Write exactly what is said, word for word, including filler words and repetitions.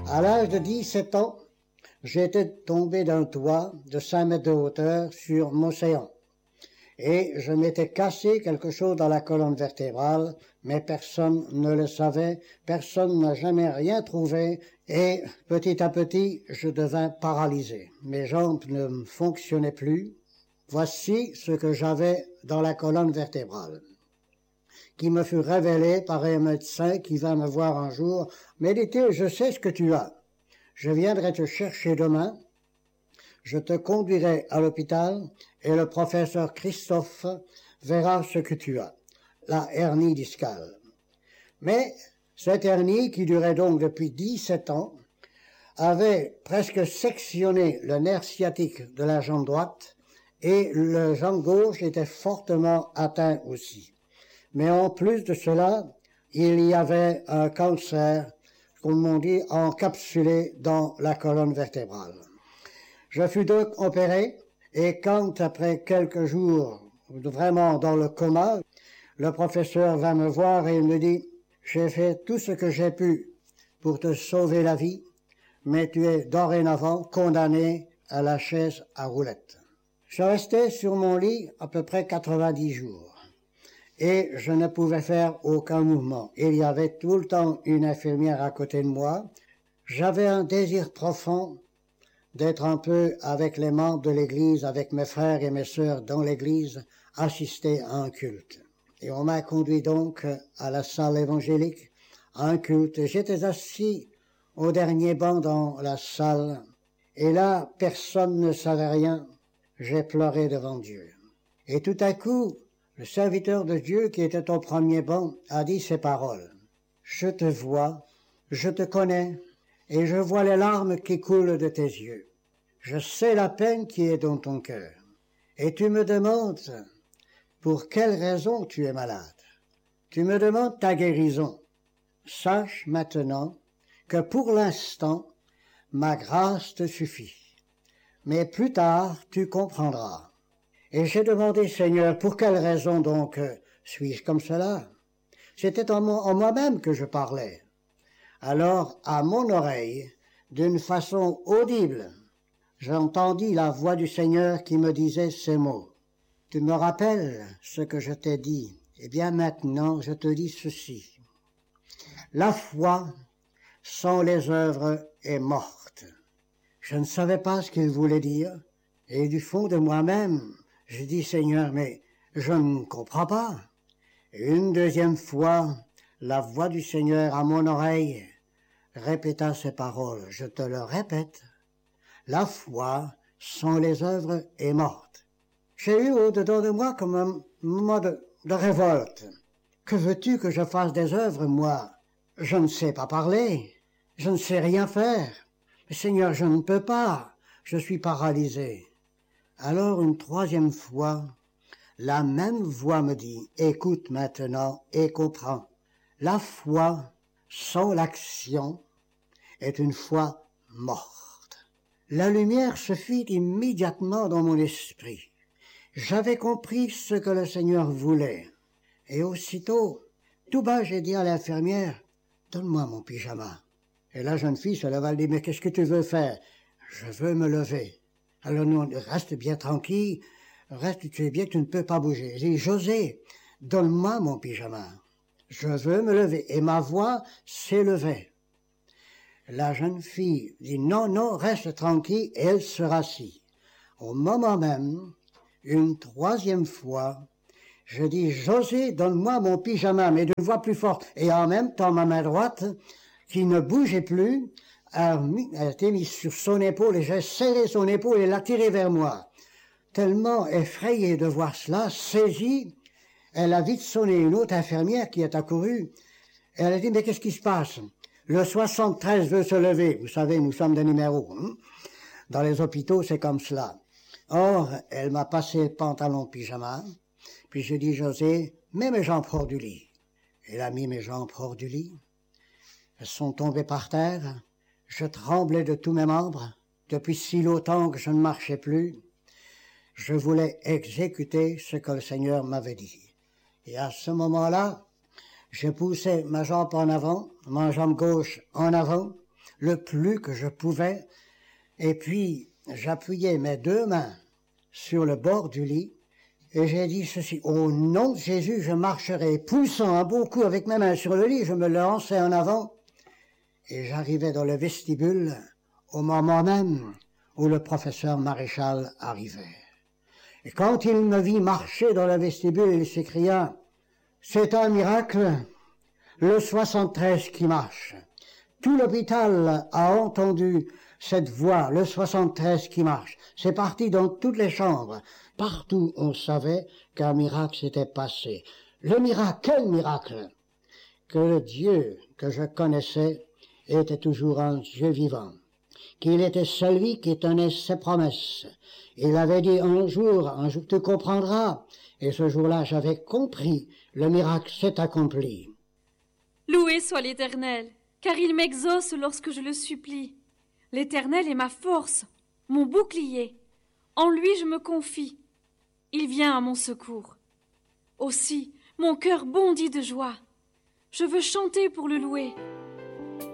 À l'âge de dix-sept ans, j'étais tombé d'un toit de cinq mètres de hauteur sur Mocéan. Et je m'étais cassé quelque chose dans la colonne vertébrale, mais personne ne le savait, personne n'a jamais rien trouvé, et petit à petit, je devins paralysé. Mes jambes ne fonctionnaient plus. Voici ce que j'avais dans la colonne vertébrale, qui me fut révélé par un médecin qui vint me voir un jour. Mais dit-il, je sais ce que tu as. Je viendrai te chercher demain. Je te conduirai à l'hôpital et le professeur Christophe verra ce que tu as, la hernie discale. Mais cette hernie, qui durait donc depuis dix-sept ans, avait presque sectionné le nerf sciatique de la jambe droite et le jambe gauche était fortement atteint aussi. Mais en plus de cela, il y avait un cancer, comme on dit, encapsulé dans la colonne vertébrale. Je fus donc opéré, et quand, après quelques jours, vraiment dans le coma, le professeur vint me voir et il me dit « J'ai fait tout ce que j'ai pu pour te sauver la vie, mais tu es dorénavant condamné à la chaise à roulettes. » Je restais sur mon lit à peu près quatre-vingt-dix jours, et je ne pouvais faire aucun mouvement. Il y avait tout le temps une infirmière à côté de moi. J'avais un désir profond d'être un peu avec les membres de l'Église, avec mes frères et mes sœurs dans l'Église, assister à un culte. Et on m'a conduit donc à la salle évangélique, à un culte. J'étais assis au dernier banc dans la salle, et là, personne ne savait rien. J'ai pleuré devant Dieu. Et tout à coup, le serviteur de Dieu qui était au premier banc a dit ces paroles. « Je te vois, je te connais, et je vois les larmes qui coulent de tes yeux. Je sais la peine qui est dans ton cœur. Et tu me demandes pour quelle raison tu es malade. Tu me demandes ta guérison. Sache maintenant que pour l'instant, ma grâce te suffit. Mais plus tard, tu comprendras. » Et j'ai demandé, Seigneur, pour quelle raison donc euh, suis-je comme cela? C'était en, en moi-même que je parlais. Alors, à mon oreille, d'une façon audible, j'entendis la voix du Seigneur qui me disait ces mots. « Tu me rappelles ce que je t'ai dit? Eh bien maintenant, je te dis ceci. La foi, sans les œuvres, est morte. » Je ne savais pas ce qu'il voulait dire, et du fond de moi-même, je dis, Seigneur, mais je ne comprends pas. Et une deuxième fois, la voix du Seigneur à mon oreille répéta ces paroles. Je te le répète. La foi, sans les œuvres, est morte. J'ai eu au-dedans de moi comme un moment de, de révolte. Que veux-tu que je fasse des œuvres, moi? Je ne sais pas parler. Je ne sais rien faire. Mais Seigneur, je ne peux pas. Je suis paralysé. Alors une troisième fois, la même voix me dit, écoute maintenant et comprends. La foi sans l'action est une foi morte. La lumière se fit immédiatement dans mon esprit. J'avais compris ce que le Seigneur voulait. Et aussitôt, tout bas, j'ai dit à l'infirmière, donne-moi mon pyjama. Et la jeune fille se leva, elle dit, mais qu'est-ce que tu veux faire? Je veux me lever. Alors nous, reste bien tranquille, reste, tu sais bien que tu ne peux pas bouger. J'ai dit, José, donne-moi mon pyjama. Je veux me lever. Et ma voix s'élevait. La jeune fille dit, non, non, reste tranquille, et elle se rassit. Au moment même, une troisième fois, je dis, José, donne-moi mon pyjama, mais d'une voix plus forte. Et en même temps, ma main droite, qui ne bougeait plus, a, mis, a été mise sur son épaule et j'ai serré son épaule et l'a tiré vers moi. Tellement effrayée de voir cela, saisie, elle a vite sonné une autre infirmière qui est accourue. Et elle a dit, mais qu'est-ce qui se passe? Le soixante-treize veut se lever. Vous savez, nous sommes des numéros. Hein? Dans les hôpitaux, c'est comme cela. Or, elle m'a passé le pantalon pyjama, puis j'ai dit, José, mets mes jambes hors du lit. Elle a mis mes jambes hors du lit. Elles sont tombées par terre. Je tremblais de tous mes membres. Depuis si longtemps que je ne marchais plus. Je voulais exécuter ce que le Seigneur m'avait dit. Et à ce moment-là, je poussais ma jambe en avant, ma jambe gauche en avant, le plus que je pouvais, et puis j'appuyais mes deux mains sur le bord du lit, et j'ai dit ceci: au nom de Jésus, je marcherai, poussant un beau coup avec mes mains sur le lit, je me lançais en avant, et j'arrivais dans le vestibule au moment même où le professeur Maréchal arrivait. Et quand il me vit marcher dans le vestibule, il s'écria: c'est un miracle, le soixante-treize qui marche. Tout l'hôpital a entendu cette voix, le soixante-treize qui marche. C'est parti dans toutes les chambres. Partout, on savait qu'un miracle s'était passé. Le miracle, quel miracle? Que le Dieu que je connaissais était toujours un Dieu vivant, qu'il était celui qui tenait ses promesses. Il avait dit un jour, un jour tu comprendras, et ce jour-là j'avais compris, le miracle s'est accompli. Loué soit l'Éternel, car il m'exauce lorsque je le supplie. L'Éternel est ma force, mon bouclier. En lui je me confie. Il vient à mon secours. Aussi, mon cœur bondit de joie. Je veux chanter pour le louer.